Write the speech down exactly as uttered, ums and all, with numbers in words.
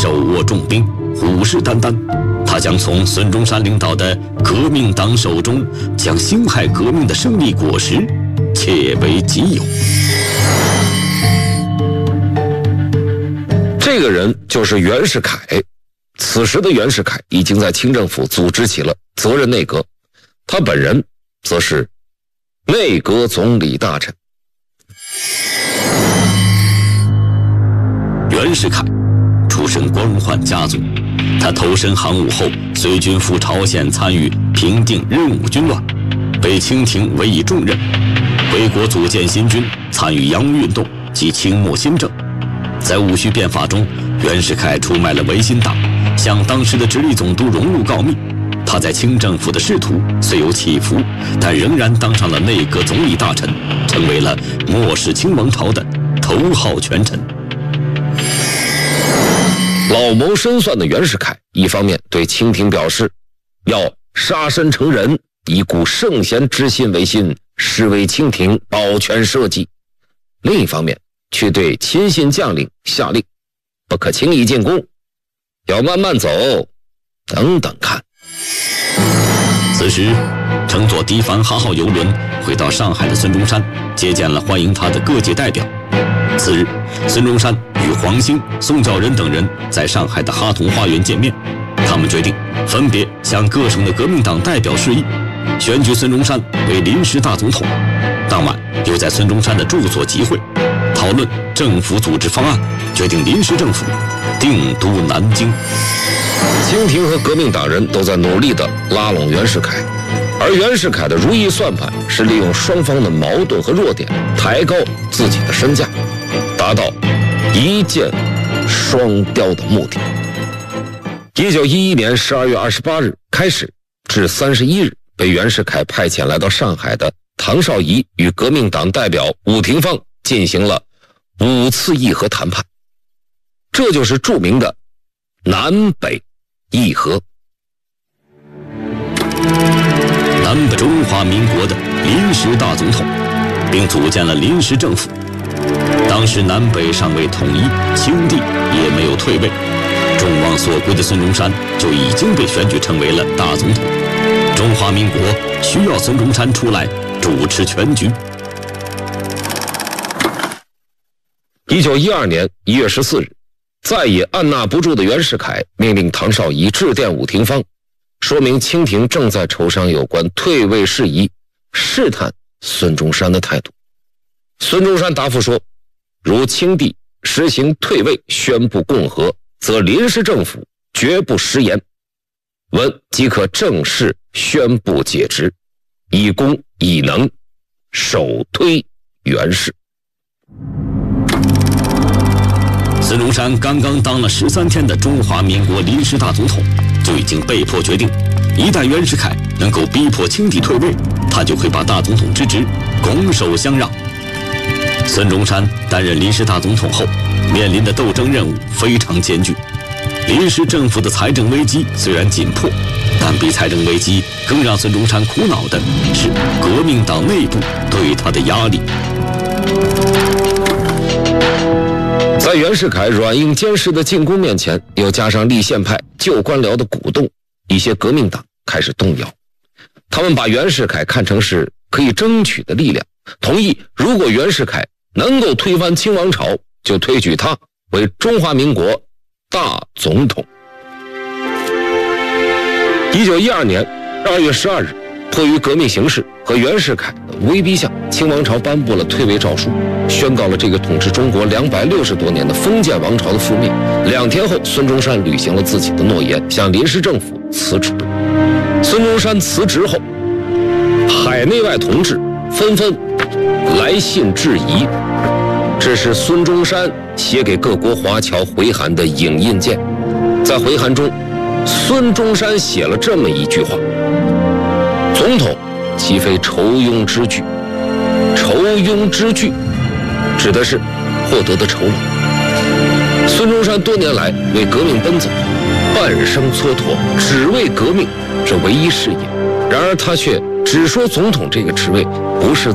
手握重兵，虎视眈眈。他将从孙中山领导的革命党手中将辛亥革命的胜利果实窃为己有。 这个人就是袁世凯。此时的袁世凯已经在清政府组织起了责任内阁，他本人则是内阁总理大臣。 袁世凯出身光宦家族，他投身航务后，随军赴朝鲜参与平定任务军乱，被清廷委以重任，回国组建新军，参与洋务运动及清末新政。在戊戌变法中，袁世凯出卖了维新党，向当时的直隶总督荣禄告密。他在清政府的仕途虽有起伏，但仍然当上了内阁总理大臣，成为了末世清王朝的头号权臣。 老谋深算的袁世凯一方面对清廷表示要杀身成仁，以固圣贤之心为心，实为清廷保全社稷；另一方面却对亲信将领下令不可轻易进攻，要慢慢走，等等看。 此时乘坐迪凡哈号游轮回到上海的孙中山接见了欢迎他的各界代表。次日，孙中山与黄兴、宋教仁等人在上海的哈同花园见面，他们决定分别向各省的革命党代表示意，选举孙中山为临时大总统。当晚又在孙中山的住所集会，讨论政府组织方案，决定临时政府定都南京。 清廷和革命党人都在努力地拉拢袁世凯，而袁世凯的如意算盘是利用双方的矛盾和弱点，抬高自己的身价，达到一箭双雕的目的。一九一一年十二月二十八日开始至三十一日，被袁世凯派遣来到上海的唐绍仪与革命党代表伍廷芳进行了五次议和谈判，这就是著名的南北议和。 南北中华民国的临时大总统，并组建了临时政府。当时南北尚未统一，清帝也没有退位，众望所归的孙中山就已经被选举成为了大总统。中华民国需要孙中山出来主持全局。 一九一二年一月十四日，再也按捺不住的袁世凯命令唐绍仪致电伍廷芳，说明清廷正在筹商有关退位事宜，试探孙中山的态度。孙中山答复说，如清帝实行退位宣布共和，则临时政府绝不食言，文即可正式宣布解职，以功以能，首推袁氏。 孙中山刚刚当了十三天的中华民国临时大总统，就已经被迫决定，一旦袁世凯能够逼迫清帝退位，他就会把大总统之职拱手相让。孙中山担任临时大总统后，面临的斗争任务非常艰巨。临时政府的财政危机虽然紧迫，但比财政危机更让孙中山苦恼的是革命党内部对他的压力。 在袁世凯软硬兼施的进攻面前，又加上立宪派旧官僚的鼓动，一些革命党开始动摇。他们把袁世凯看成是可以争取的力量，同意如果袁世凯能够推翻清王朝，就推举他为中华民国大总统。一九一二年二月十二日，迫于革命形势和袁世凯的威逼下，清王朝颁布了退位诏书，宣告了这个统治中国两百六十多年的封建王朝的覆灭。两天后，孙中山履行了自己的诺言，向临时政府辞职。孙中山辞职后，海内外同志纷纷来信致疑，这是孙中山写给各国华侨回函的影印件。在回函中，孙中山写了这么一句话：总统岂非酬庸之具？酬庸之具指的是获得的酬劳。孙中山多年来为革命奔走，半生蹉跎，只为革命这唯一事业。然而他却只说总统这个职位不是